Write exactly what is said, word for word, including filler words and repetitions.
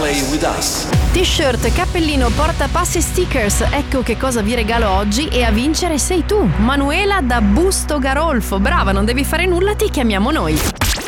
play with us. T-shirt, cappellino, portapassi, stickers. Ecco che cosa vi regalo oggi e a vincere sei tu, Manuela da Busto Garolfo. Brava, non devi fare nulla, ti chiamiamo noi.